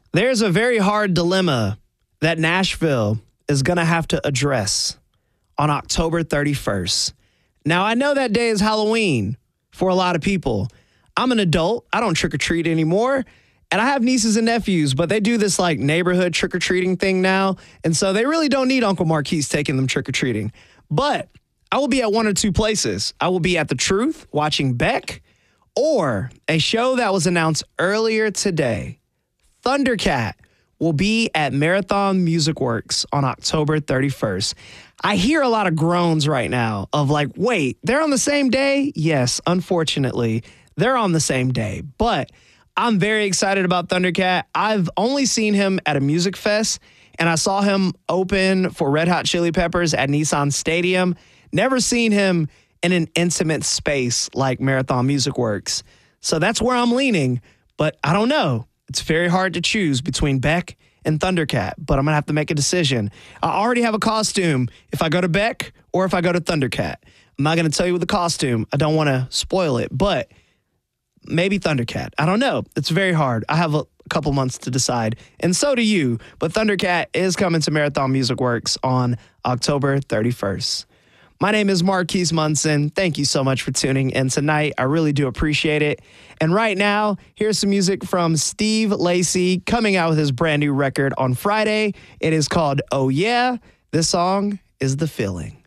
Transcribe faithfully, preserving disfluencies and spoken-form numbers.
There's a very hard dilemma that Nashville is going to have to address on October thirty-first. Now, I know that day is Halloween for a lot of people. I'm an adult. I don't trick or treat anymore. And I have nieces and nephews, but they do this like neighborhood trick or treating thing now. And so they really don't need Uncle Marquise taking them trick or treating. But I will be at one or two places. I will be at The Truth watching Beck, or a show that was announced earlier today. Thundercat will be at Marathon Music Works on October thirty-first. I hear a lot of groans right now of like, wait, they're on the same day? Yes, unfortunately, they're on the same day. But I'm very excited about Thundercat. I've only seen him at a music fest, and I saw him open for Red Hot Chili Peppers at Nissan Stadium. Never seen him in an intimate space like Marathon Music Works. So that's where I'm leaning, but I don't know. It's very hard to choose between Beck and Thundercat, but I'm going to have to make a decision. I already have a costume if I go to Beck or if I go to Thundercat. I'm not going to tell you the costume. I don't want to spoil it, but maybe Thundercat. I don't know. It's very hard. I have a couple months to decide, and so do you. But Thundercat is coming to Marathon Music Works on October thirty-first. My name is Marquise Munson. Thank you so much for tuning in tonight. I really do appreciate it. And right now, here's some music from Steve Lacy coming out with his brand new record on Friday. It is called Oh Yeah. This song is The Feeling.